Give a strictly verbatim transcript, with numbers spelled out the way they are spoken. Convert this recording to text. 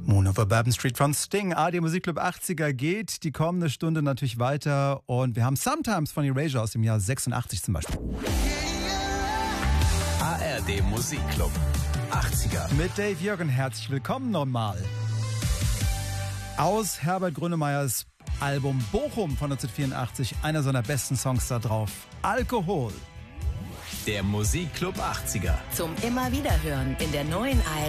Moon over Bourbon Street von Sting. A R D Musikclub achtziger geht die kommende Stunde natürlich weiter. Und wir haben Sometimes von Erasure aus dem Jahr sechsundachtzig zum Beispiel. A R D Musikclub achtziger. Mit Dave Jürgen, herzlich willkommen nochmal. Aus Herbert Grönemeyers Album Bochum von neunzehnhundertvierundachtzig, einer seiner besten Songs da drauf. Alkohol. Der Musikclub achtziger. Zum immer wieder hören in der neuen A R D